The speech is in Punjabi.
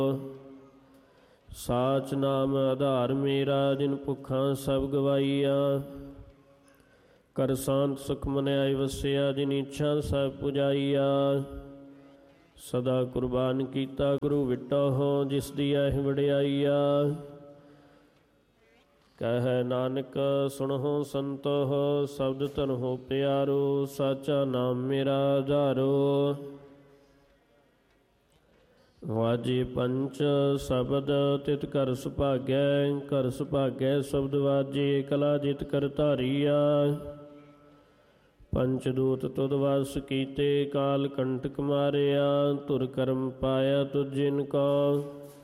ਸਾਚ ਨਾਮ ਆਧਾਰ ਮੇਰਾ, ਜਿਨ ਭੁੱਖਾਂ ਸਭ ਗਵਾਈਆ। ਕਰ ਸ਼ਾਂਤ ਸੁਖ ਮਨ ਆਇ ਵਸਿਆ, ਜਿਨ ਇੱਛਾ ਸਭ ਪੁਜਾਈਆ। ਸਦਾ ਕੁਰਬਾਨ ਕੀਤਾ ਗੁਰੂ ਵਿਟੋ ਹੋ, ਜਿਸ ਦੀ ਇਹ ਵਡਿਆਈਆ। ਕਹਿ ਨਾਨਕ ਸੁਣਹੁ ਸੰਤੋ, ਸ਼ਬਦ ਧਨਹੁ ਪਿਆਰੋ। ਸਾਚਾ ਨਾਮ ਮੇਰਾ ਆਧਾਰੋ। ਵਾਜੇ ਪੰਚ ਸ਼ਬਦ ਤਿਤ ਘਰ ਸੁਭਾਗੈ, ਘਰ ਸੁਭਾਗੈ ਸ਼ਬਦ ਵਾਜੇ। ਕਲਾ ਜਿਤ ਕਰ ਧਾਰੀਆ, ਪੰਚ ਦੂਤ ਤੁਧ ਵਸ ਕੀਤੇ। ਕਾਲ ਕੰਟਕ ਮਾਰਿਆ, ਧੁਰ ਕਰਮ ਪਾਇਆ ਤੁਧ ਜਿਨ ਕੋ।